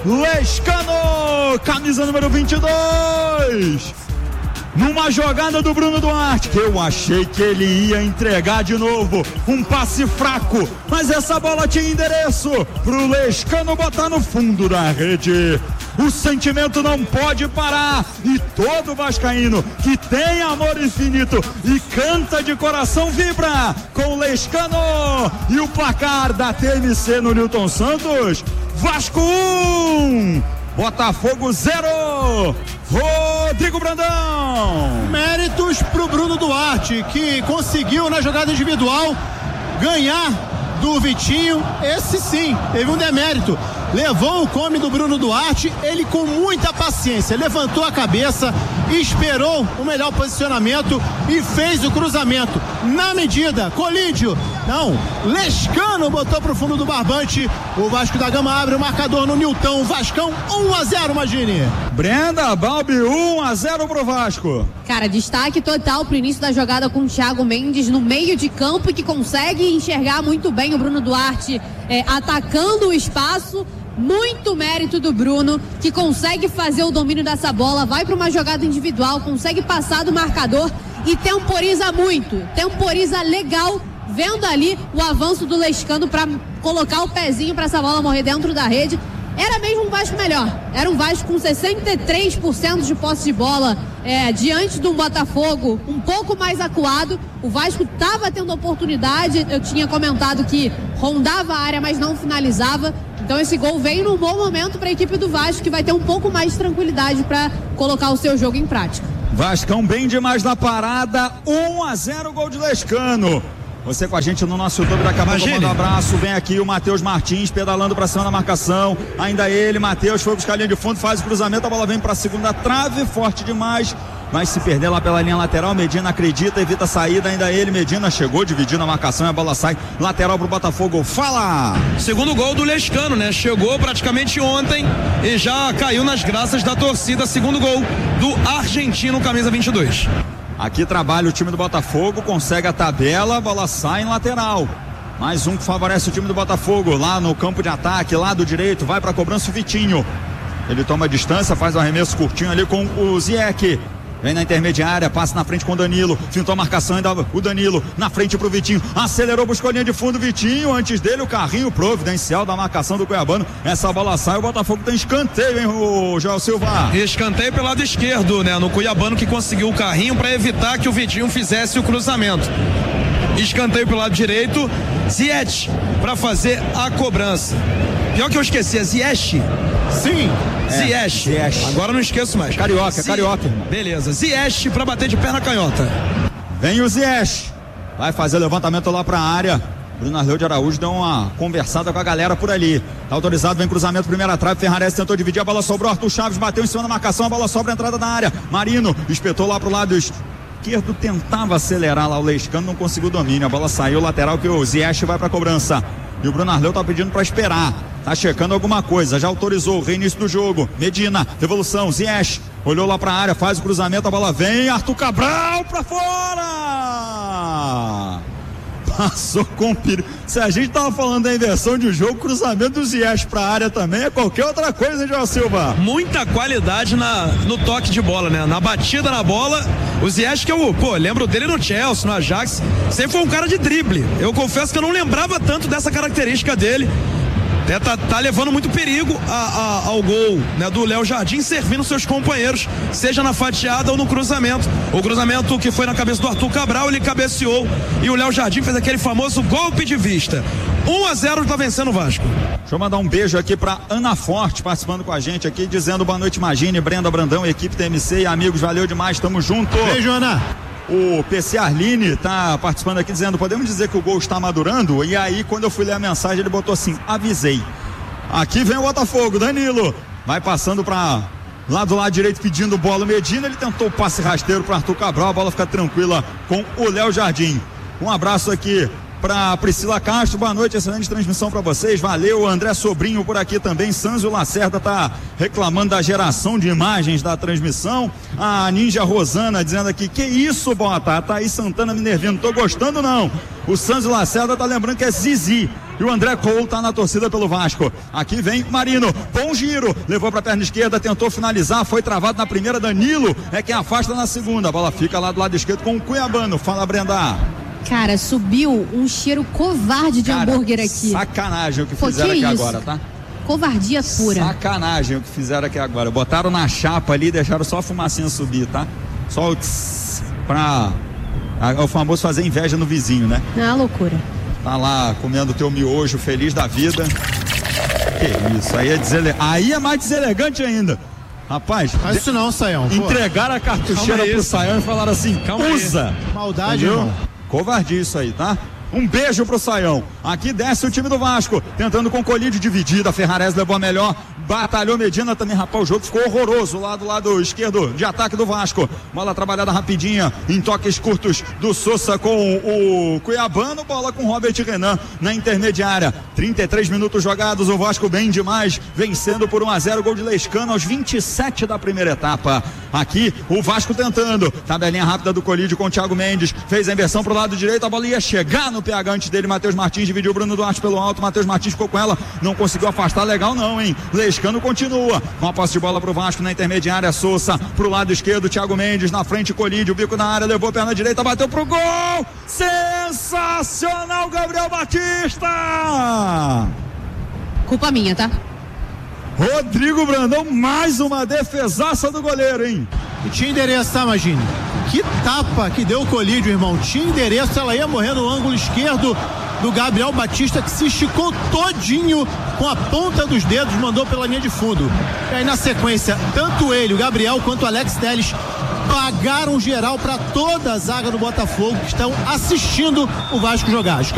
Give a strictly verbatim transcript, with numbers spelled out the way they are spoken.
Lescano, camisa número vinte e dois. Numa jogada do Bruno Duarte, que eu achei que ele ia entregar de novo, um passe fraco, mas essa bola tinha endereço pro Lescano botar no fundo da rede. O sentimento não pode parar, e todo vascaíno que tem amor infinito e canta de coração vibra com o Lescano. E o placar da T M C no Newton Santos: Vasco um, Botafogo zero. Rodrigo Brandão. Méritos pro Bruno Duarte, que conseguiu na jogada individual ganhar do Vitinho. Esse sim, teve um demérito. Levou o come do Bruno Duarte, ele com muita paciência levantou a cabeça, esperou o melhor posicionamento e fez o cruzamento na medida. Colídio, não, Lescano botou pro fundo do barbante. O Vasco da Gama abre o marcador no Nilton. Vascão um a zero, Magini. Brenda Balbi, um a zero pro Vasco. Cara, destaque total pro início da jogada com o Thiago Mendes no meio de campo, que consegue enxergar muito bem o Bruno Duarte é, atacando o espaço. Muito mérito do Bruno, que consegue fazer o domínio dessa bola, vai para uma jogada individual, consegue passar do marcador e temporiza muito, temporiza legal, vendo ali o avanço do Lescano para colocar o pezinho para essa bola morrer dentro da rede. Era mesmo um Vasco melhor, era um Vasco com sessenta e três por cento de posse de bola, é, diante do Botafogo um pouco mais acuado. O Vasco estava tendo oportunidade, eu tinha comentado que rondava a área, mas não finalizava. Então esse gol veio num bom momento para a equipe do Vasco, que vai ter um pouco mais de tranquilidade para colocar o seu jogo em prática. Vascão bem demais na parada, um a zero, gol de Lescano. Você com a gente no nosso YouTube, daqui a pouco manda um abraço. Vem aqui o Matheus Martins pedalando para cima da marcação. Ainda ele, Matheus, foi buscar a linha de fundo, faz o cruzamento, a bola vem para a segunda trave, forte demais. Mas se perder lá pela linha lateral, Medina acredita, evita a saída. Ainda ele, Medina chegou dividindo a marcação e a bola sai lateral pro Botafogo. Fala! Segundo gol do Lescano, né? Chegou praticamente ontem e já caiu nas graças da torcida. Segundo gol do argentino, camisa vinte e dois. Aqui trabalha o time do Botafogo, consegue a tabela, a bola sai em lateral. Mais um que favorece o time do Botafogo, lá no campo de ataque, lado direito, vai pra cobrança o Vitinho. Ele toma a distância, faz o arremesso curtinho ali com o Zieck. Vem na intermediária, passa na frente com o Danilo, fintou a marcação, ainda o Danilo na frente pro Vitinho, acelerou, buscou a linha de fundo, Vitinho, antes dele o carrinho providencial da marcação do Cuiabano. Essa bola sai, o Botafogo tem escanteio, hein, o Joel Silva? Escanteio pelo lado esquerdo, né, no Cuiabano, que conseguiu o carrinho para evitar que o Vitinho fizesse o cruzamento. Escanteio pelo lado direito, Ziyech para fazer a cobrança. Pior que eu esqueci, é Ziyech. Sim. É, Ziyech. Agora não esqueço mais. Carioca, Ziyech. carioca, irmão. Beleza, Ziyech pra bater de perna canhota. Vem o Ziyech. Vai fazer o levantamento lá pra área. Bruno Arleu de Araújo deu uma conversada com a galera por ali. Tá autorizado, vem cruzamento, primeira trave. Ferrares tentou dividir, a bola sobrou. Arthur Chaves bateu em cima da marcação, a bola sobra a entrada da área. Marino espetou lá pro lado esquerdo, tentava acelerar lá o Lescano, não conseguiu domínio. A bola saiu lateral, que o Ziyech vai pra cobrança. E o Bruno Arleu tá pedindo pra esperar. Tá checando alguma coisa, já autorizou o reinício do jogo. Medina, devolução, Ziyech, olhou lá pra área, faz o cruzamento, a bola vem, Arthur Cabral pra fora! Passou com perigo. Se a gente tava falando da inversão de jogo, cruzamento do Ziyech pra área também é qualquer outra coisa, hein, João Silva? Muita qualidade na, no toque de bola, né? Na batida na bola. O Ziyech, que eu, pô, lembro dele no Chelsea, no Ajax, sempre foi um cara de drible. Eu confesso que eu não lembrava tanto dessa característica dele. Até tá, tá levando muito perigo a, a, ao gol, né, do Léo Jardim, servindo seus companheiros, seja na fatiada ou no cruzamento. O cruzamento que foi na cabeça do Arthur Cabral, ele cabeceou e o Léo Jardim fez aquele famoso golpe de vista. um a zero tá vencendo o Vasco. Deixa eu mandar um beijo aqui pra Ana Forte, participando com a gente aqui, dizendo boa noite, Magine, Brenda Brandão, equipe T M C e amigos, valeu demais, tamo junto. Beijo, Ana. O P C Arline tá participando aqui dizendo, podemos dizer que o gol está madurando? E aí, quando eu fui ler a mensagem, ele botou assim, avisei. Aqui vem o Botafogo, Danilo vai passando para lá do lado direito pedindo bola, Medina, ele tentou o passe rasteiro para Arthur Cabral, a bola fica tranquila com o Léo Jardim. Um abraço aqui para Priscila Castro, boa noite, excelente transmissão para vocês, valeu. André Sobrinho por aqui também. Sanzio Lacerda tá reclamando da geração de imagens da transmissão. A Ninja Rosana dizendo aqui, que isso, Bota? A Thaís Santana me nervindo, não tô gostando não. O Sanzio Lacerda tá lembrando que é Zizi. E o André Cole tá na torcida pelo Vasco. Aqui vem Marino, bom giro, levou pra perna esquerda, tentou finalizar, foi travado na primeira. Danilo é quem afasta na segunda. A bola fica lá do lado esquerdo com o Cuiabano. Fala, Brenda. Cara, subiu um cheiro covarde de Cara, hambúrguer aqui. Sacanagem o que Pô, fizeram que aqui isso? agora, tá? Covardia pura. Sacanagem o que fizeram aqui agora. Botaram na chapa ali, deixaram só a fumacinha subir, tá? Só o tss, pra a, o famoso fazer inveja no vizinho, né? Ah, loucura. Tá lá comendo teu miojo, feliz da vida. Que isso, aí é desele... aí é mais deselegante ainda. Rapaz, faz isso não, Saião. Entregaram a cartucheira pro Saião e falaram assim, calma usa. Aí. Maldade, irmão. Covardia isso aí, tá? Um beijo pro Saião. Aqui desce o time do Vasco, tentando com colírio dividida. Ferrarese levou a melhor, batalhou Medina também. Rapaz, o jogo ficou horroroso lá do lado esquerdo de ataque do Vasco. Bola trabalhada rapidinha, em toques curtos do Sousa com o Cuiabano. Bola com Robert Renan na intermediária. trinta e três minutos jogados, o Vasco bem demais, vencendo por um a zero, gol de Lescano aos vinte e sete da primeira etapa. Aqui o Vasco tentando, tabelinha rápida do colírio com o Thiago Mendes, fez a inversão pro lado direito, a bola ia chegar no P H antes dele. Matheus Martins dividiu o Bruno Duarte pelo alto. Matheus Martins ficou com ela, não conseguiu afastar legal não, hein? Lescano continua com a posse de bola pro Vasco na intermediária. Sousa pro lado esquerdo, Thiago Mendes na frente, Colídio, bico na área, levou a perna direita, bateu pro gol. Sensacional, Gabriel Batista. Culpa minha, tá? Rodrigo Brandão, mais uma defesaça do goleiro, hein? E tinha endereço, tá, Magini? Que tapa que deu o Colídio, irmão. Tinha endereço, ela ia morrer no ângulo esquerdo do Gabriel Batista, que se esticou todinho com a ponta dos dedos, mandou pela linha de fundo. E aí na sequência, tanto ele, o Gabriel, quanto o Alex Telles pagaram geral para toda a zaga do Botafogo que estão assistindo o Vasco jogar.